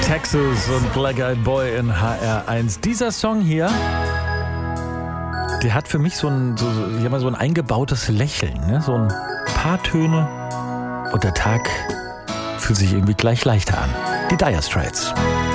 Texas und Black Eyed Boy in HR1. Dieser Song hier, der hat für mich so ein eingebautes Lächeln, ne? So ein paar Töne und der Tag fühlt sich irgendwie gleich leichter an. Die Dire Straits.